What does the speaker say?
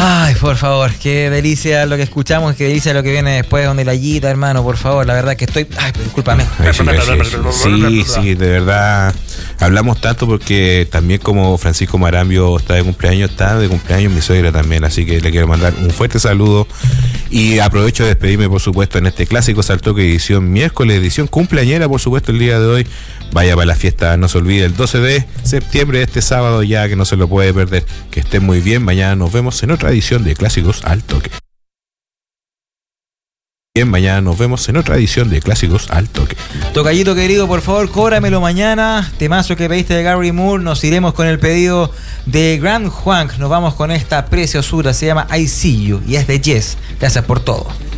Ay, por favor, qué delicia lo que escuchamos, qué delicia lo que viene después, donde la guita, hermano, por favor, la verdad que estoy... Ay, discúlpame. Sí, de verdad, hablamos tanto porque también como Francisco Marambio está de cumpleaños mi suegra también, así que le quiero mandar un fuerte saludo y aprovecho de despedirme, por supuesto, en este clásico Saltoque edición miércoles, edición cumpleañera, por supuesto, el día de hoy. Vaya para la fiesta, no se olvide, el 12 de septiembre, este sábado, ya que no se lo puede perder. Que estén muy bien, mañana nos vemos en otra edición de Clásicos al Toque. Mañana nos vemos en otra edición de Clásicos al Toque. Tocayito querido, por favor, cóbramelo mañana. Temazo que pediste de Gary Moore. Nos iremos con el pedido de Grand Juan. Nos vamos con esta preciosura, se llama I See You y es de Yes. Gracias por todo.